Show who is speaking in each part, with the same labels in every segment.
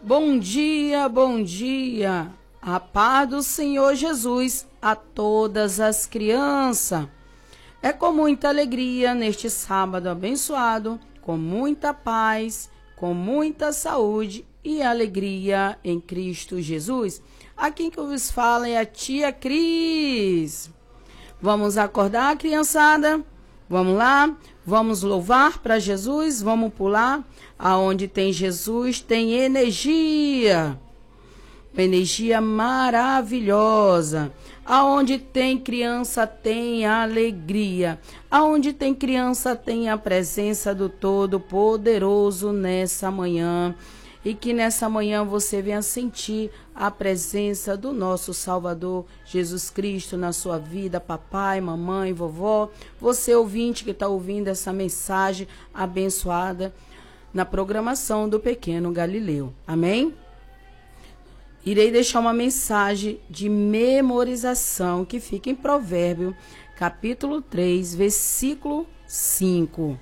Speaker 1: bom dia. A paz do Senhor Jesus a todas as crianças. É com muita alegria neste sábado abençoado, com muita paz, com muita saúde e alegria em Cristo Jesus. Aqui que eu vos falo é a tia Cris. Vamos acordar, criançada? Vamos lá? Vamos louvar para Jesus? Vamos pular? Aonde tem Jesus tem energia. Uma energia maravilhosa. Aonde tem criança tem alegria. Aonde tem criança tem a presença do Todo-Poderoso nessa manhã. E que nessa manhã você venha sentir a presença do nosso Salvador Jesus Cristo na sua vida, papai, mamãe, vovó, você ouvinte que está ouvindo essa mensagem abençoada na programação do Pequeno Galileu. Amém? Irei deixar uma mensagem de memorização que fica em Provérbio, capítulo 3, versículo 5.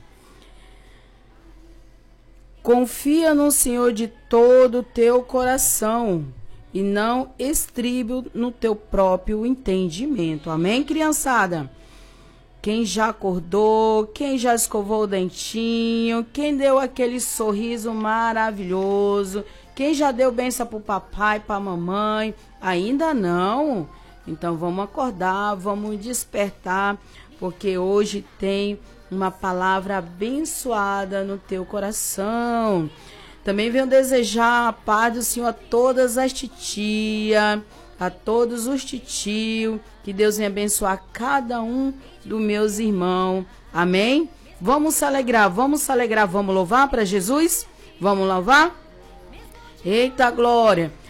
Speaker 1: Confia no Senhor de todo o teu coração e não estribe no teu próprio entendimento. Amém, criançada? Quem já acordou, quem já escovou o dentinho, quem deu aquele sorriso maravilhoso, quem já deu bênção para o papai, para a mamãe, ainda não? Então vamos acordar, vamos despertar, porque hoje tem uma palavra abençoada no teu coração. Também venho desejar a paz do Senhor a todas as titias, a todos os titios, que Deus venha abençoar cada um dos meus irmãos. Amém? Vamos se alegrar, vamos louvar para Jesus? Vamos louvar? Eita glória!